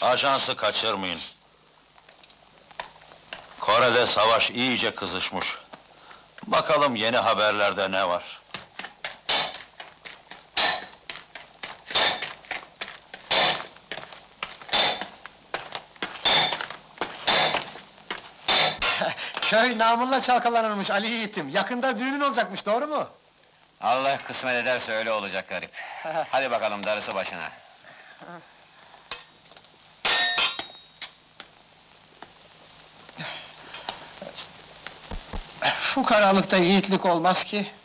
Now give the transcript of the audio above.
Ajansı kaçırmayın. Kore'de savaş iyice kızışmış. Bakalım yeni haberlerde ne var? Köy namınla çalkalanırmış Ali Yiğit'im. Yakında düğünün olacakmış, doğru mu? Allah kısmet ederse öyle olacak garip. Hadi bakalım, darısı başına. Fukaralıkta yiğitlik olmaz ki.